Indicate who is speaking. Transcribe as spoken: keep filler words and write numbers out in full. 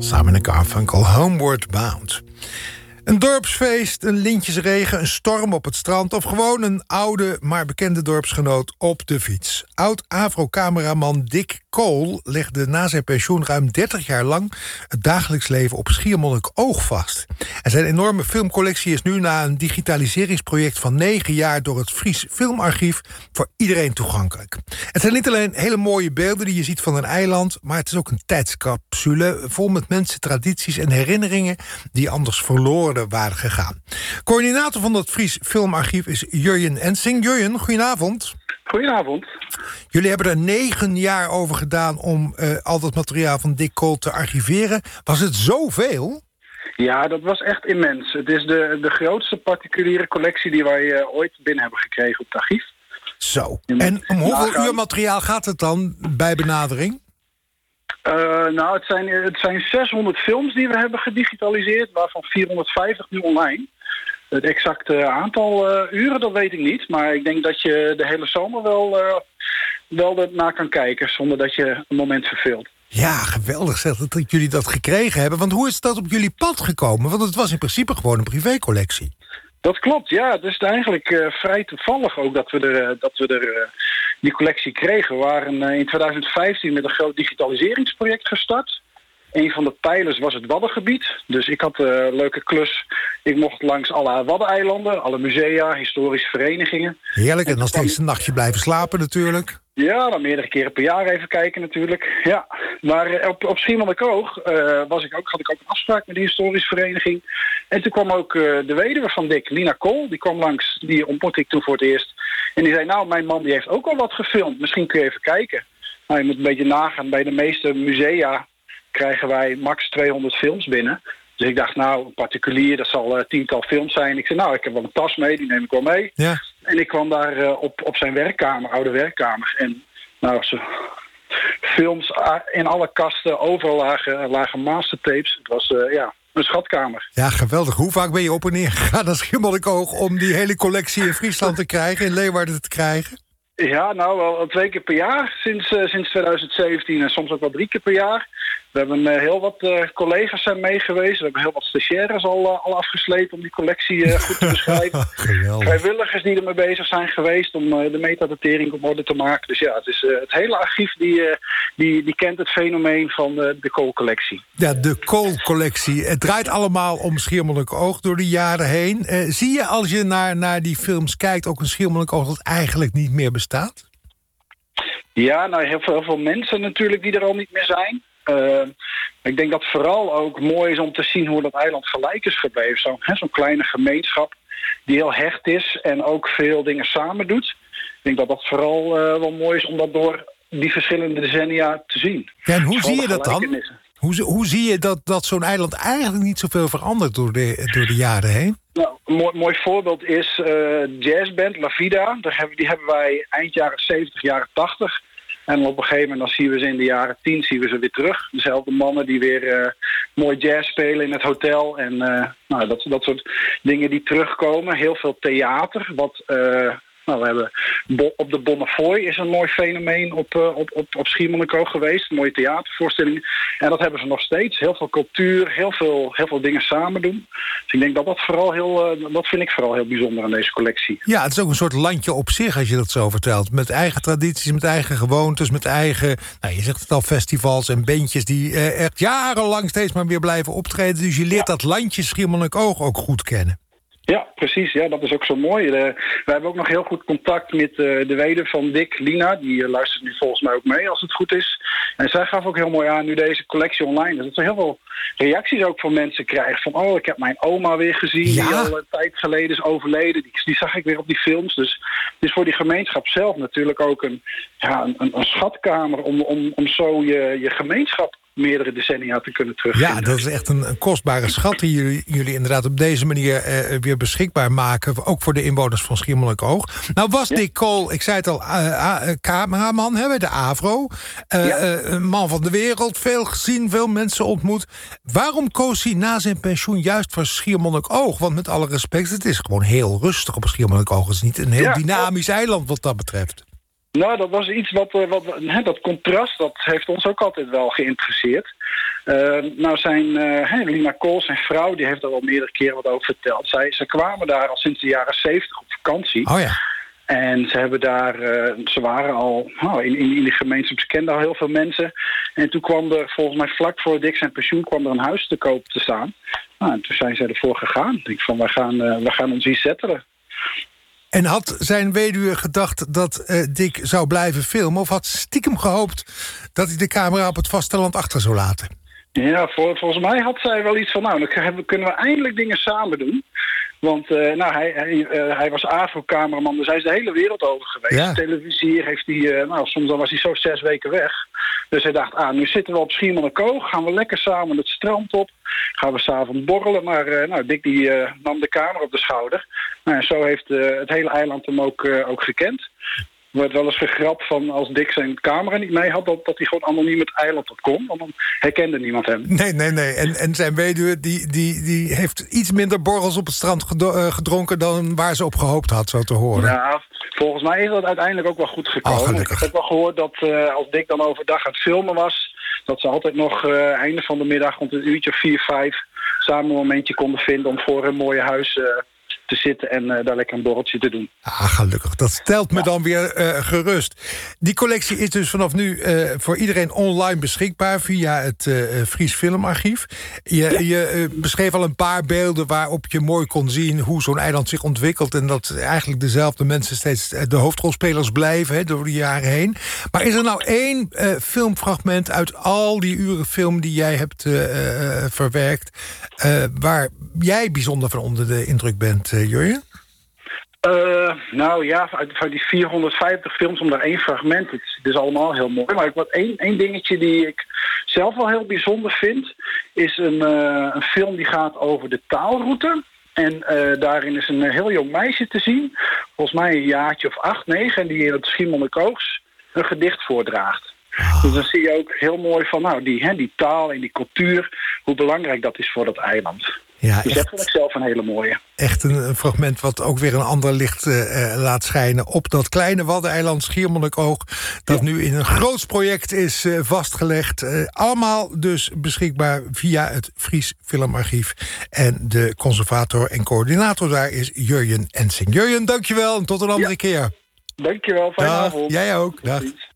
Speaker 1: Simon en Garfunkel, Homeward Bound. Een dorpsfeest, een lintjesregen, een storm op het strand... of gewoon een oude, maar bekende dorpsgenoot op de fiets. Oud-Avro-cameraman Dick Cole legde na zijn pensioen ruim dertig jaar lang... het dagelijks leven op Schiermonnikoog vast. En zijn enorme filmcollectie is nu na een digitaliseringsproject van negen jaar... door het Fries Filmarchief voor iedereen toegankelijk. Het zijn niet alleen hele mooie beelden die je ziet van een eiland... maar het is ook een tijdscapsule vol met mensen, tradities en herinneringen... die anders verloren waren gegaan. Coördinator van dat Fries Filmarchief is Jurjen Ensing. Jurjen, goedenavond.
Speaker 2: Goedenavond.
Speaker 1: Jullie hebben er negen jaar over gedaan om uh, al dat materiaal van Dick Cole te archiveren. Was het zoveel?
Speaker 2: Ja, dat was echt immens. Het is de, de grootste particuliere collectie die wij uh, ooit binnen hebben gekregen op het archief.
Speaker 1: Zo. En om hoeveel nagaan... uur materiaal gaat het dan bij benadering?
Speaker 2: Uh, nou, het zijn, het zijn zeshonderd films die we hebben gedigitaliseerd, waarvan vierhonderdvijftig nu online. Het exacte aantal uh, uren, dat weet ik niet. Maar ik denk dat je de hele zomer wel, uh, wel ernaar kan kijken, zonder dat je een moment verveelt.
Speaker 1: Ja, geweldig zeg dat jullie dat gekregen hebben. Want hoe is dat op jullie pad gekomen? Want het was in principe gewoon een privécollectie.
Speaker 2: Dat klopt, ja. Het is eigenlijk uh, vrij toevallig ook dat we er, uh, dat we er uh, die collectie kregen. We waren uh, in twintig vijftien met een groot digitaliseringsproject gestart. Een van de pijlers was het Waddengebied. Dus ik had een uh, leuke klus. Ik mocht langs alle Waddeneilanden, alle musea, historische verenigingen.
Speaker 1: Heerlijk, en dan steeds een nachtje blijven slapen natuurlijk.
Speaker 2: Ja, dan meerdere keren per jaar even kijken natuurlijk. Ja, maar uh, op, op Schiermonnikoog uh, was ik ook, had ik ook een afspraak met de historische vereniging. En toen kwam ook uh, de weduwe van Dick, Lina Cole, die kwam langs. Die ontmoette ik toen voor het eerst. En die zei, nou, mijn man die heeft ook al wat gefilmd. Misschien kun je even kijken. Nou, je moet een beetje nagaan. Bij de meeste musea krijgen wij max tweehonderd films binnen. Dus ik dacht, nou, een particulier, dat zal uh, tiental films zijn. Ik zei, nou, ik heb wel een tas mee, die neem ik wel mee. Ja. En ik kwam daar uh, op, op zijn werkkamer, oude werkkamer. En nou, ze, films in alle kasten, overal lagen, lagen mastertapes. Het was, uh, ja, een schatkamer.
Speaker 1: Ja, geweldig. Hoe vaak ben je op en neer gegaan naar Schiermonnikoog om die hele collectie in Friesland te krijgen, in Leeuwarden te krijgen?
Speaker 2: Ja, nou, wel twee keer per jaar sinds, uh, sinds twintig zeventien en soms ook wel drie keer per jaar. We hebben uh, heel wat uh, collega's zijn mee geweest. We hebben heel wat stagiaires al, uh, al afgeslepen om die collectie uh, goed te beschrijven. Vrijwilligers die ermee bezig zijn geweest om uh, de metadatering op orde te maken. Dus ja, het, is, uh, het hele archief die, uh, die, die kent het fenomeen van uh, de Cole-collectie.
Speaker 1: Ja, de Cole-collectie. Het draait allemaal om Schiermonnikoog door de jaren heen. Uh, zie je als je naar, naar die films kijkt ook een Schiermonnikoog dat eigenlijk niet meer bestaat?
Speaker 2: Ja, nou, heel veel, heel veel mensen natuurlijk die er al niet meer zijn. Uh, ik denk dat vooral ook mooi is om te zien hoe dat eiland gelijk is gebleven. Zo, hè, zo'n kleine gemeenschap die heel hecht is en ook veel dingen samen doet. Ik denk dat dat vooral uh, wel mooi is om dat door die verschillende decennia te zien.
Speaker 1: Ja, en hoe zie je dat dan? Hoe, hoe zie je dat, dat zo'n eiland eigenlijk niet zoveel verandert door de, door de jaren heen?
Speaker 2: Nou, een mooi, mooi voorbeeld is uh, jazzband La Vida. Daar hebben, die hebben wij eind jaren zeventig, jaren tachtig. En op een gegeven moment, dan zien we ze in de jaren tien, zien we ze weer terug. Dezelfde mannen die weer uh, mooi jazz spelen in het hotel. En uh, nou, dat, dat soort dingen die terugkomen. Heel veel theater, wat... Uh, Nou, we hebben Bo- op de Bonnefoy is een mooi fenomeen op, uh, op, op, op Schiermonnikoog geweest. Een mooie theatervoorstelling. En dat hebben ze nog steeds. Heel veel cultuur, heel veel, heel veel dingen samen doen. Dus ik denk dat dat vooral heel, uh, dat vind ik vooral heel bijzonder aan deze collectie.
Speaker 1: Ja, het is ook een soort landje op zich als je dat zo vertelt. Met eigen tradities, met eigen gewoontes, met eigen, nou, je zegt het al, festivals en bandjes die uh, echt jarenlang steeds maar weer blijven optreden. Dus je leert ja. dat landje Schiermonnikoog ook goed kennen.
Speaker 2: Ja, precies. Ja, dat is ook zo mooi. Uh, we hebben ook nog heel goed contact met uh, de weduwe van Dick, Lina. Die uh, luistert nu volgens mij ook mee, als het goed is. En zij gaf ook heel mooi aan, nu deze collectie online... dat we heel veel reacties ook van mensen krijgen. Van, oh, ik heb mijn oma weer gezien, ja? die al een tijd geleden is overleden. Die, die zag ik weer op die films. Dus het is voor die gemeenschap zelf natuurlijk ook een, ja, een, een schatkamer... om, om, om zo je, je gemeenschap meerdere decennia te kunnen terugvinden.
Speaker 1: Ja, dat is echt een, een kostbare schat die jullie, jullie inderdaad op deze manier uh, weer beschikbaar maken. Ook voor de inwoners van Schiermonnikoog. Nou was ja. Dick Cole, ik zei het al, uh, uh, cameraman hè, bij de AVRO. Uh, ja. uh, een man van de wereld, veel gezien, veel mensen ontmoet. Waarom koos hij na zijn pensioen juist voor Schiermonnikoog? Want met alle respect, het is gewoon heel rustig op Schiermonnikoog. Het is niet een heel ja. dynamisch eiland wat dat betreft.
Speaker 2: Nou, dat was iets wat, uh, wat hè, dat contrast, dat heeft ons ook altijd wel geïnteresseerd. Uh, nou, zijn uh, hè, Lina Kool, zijn vrouw, die heeft daar al meerdere keren wat over verteld. Zij, ze kwamen daar al sinds de jaren zeventig op vakantie.
Speaker 1: Oh ja.
Speaker 2: En ze hebben daar, uh, ze waren al, nou, in, in, in die gemeenschap, ze kenden al heel veel mensen. En toen kwam er, volgens mij vlak voor Dick zijn pensioen, kwam er een huis te koop te staan. Nou, en toen zijn ze ervoor gegaan. Ik denk van, wij gaan, uh, wij gaan ons hier settelen.
Speaker 1: En had zijn weduwe gedacht dat uh, Dick zou blijven filmen, of had stiekem gehoopt dat hij de camera op het vasteland achter zou laten?
Speaker 2: Ja, voor, volgens mij had zij wel iets van, nou, dan kunnen we eindelijk dingen samen doen. Want uh, nou, hij, hij, uh, hij was AVRO-cameraman, dus hij is de hele wereld over geweest.
Speaker 1: Ja.
Speaker 2: Televisie hier heeft hij, uh, nou, soms dan was hij zo zes weken weg. Dus hij dacht, ah, nu zitten we op Schiermonnikoog, gaan we lekker samen het strand op. Gaan we s'avonds borrelen, maar uh, nou, Dick die uh, nam de camera op de schouder. Nou, en zo heeft uh, het hele eiland hem ook, uh, ook gekend. Er werd wel eens gegrapt van als Dick zijn camera niet mee had, dat, dat hij gewoon anoniem het eiland op kon. Want dan herkende niemand hem.
Speaker 1: Nee, nee, nee. En, en zijn weduwe die, die, die heeft iets minder borrels op het strand gedronken dan waar ze op gehoopt had, zo te horen.
Speaker 2: Ja, volgens mij is dat uiteindelijk ook wel goed gekomen.
Speaker 1: Oh, gelukkig.
Speaker 2: Ik heb wel gehoord dat uh, als Dick dan overdag aan het filmen was, dat ze altijd nog uh, einde van de middag rond een uurtje of vier, vijf samen een momentje konden vinden om voor hun mooie huis uh, te zitten en uh, daar lekker een borreltje te doen.
Speaker 1: Ah, gelukkig. Dat stelt me ja. dan weer uh, gerust. Die collectie is dus vanaf nu uh, voor iedereen online beschikbaar via het uh, Fries Filmarchief. Je, ja. je uh, beschreef al een paar beelden waarop je mooi kon zien hoe zo'n eiland zich ontwikkelt en dat eigenlijk dezelfde mensen steeds de hoofdrolspelers blijven he, door de jaren heen. Maar is er nou één uh, filmfragment uit al die uren film die jij hebt uh, uh, verwerkt, uh, waar jij bijzonder van onder de indruk bent, uh, Jurjen?
Speaker 2: Uh, nou ja, uit, uit die vierhonderdvijftig films om daar één fragment. Het is, het is allemaal heel mooi. Maar wat één, één dingetje die ik zelf wel heel bijzonder vind, is een, uh, een film die gaat over de taalroute. En uh, daarin is een heel jong meisje te zien, volgens mij een jaartje of acht, negen, en die in het Schiermonnikoog's een gedicht voordraagt. Dus dan zie je ook heel mooi van, nou, die, hè, die taal en die cultuur, hoe belangrijk dat is voor dat eiland.
Speaker 1: Ja,
Speaker 2: dus dat vond ik zelf een hele mooie.
Speaker 1: Echt een, een fragment wat ook weer een ander licht uh, laat schijnen op dat kleine waddeneiland Schiermonnikoog, dat ja. nu in een groots project is uh, vastgelegd. Uh, allemaal dus beschikbaar via het Fries Filmarchief. En de conservator en coördinator daar is Jurjen Ensing. Jurjen, dankjewel en tot een andere ja. keer.
Speaker 2: Dankjewel, fijne
Speaker 1: Dag,
Speaker 2: avond.
Speaker 1: jij ook. Dag.